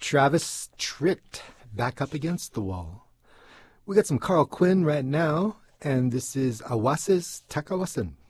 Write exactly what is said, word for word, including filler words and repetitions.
Travis Tritt, Back Up Against the Wall. We got some Carl Quinn right now, and this is Awasis Takawasan.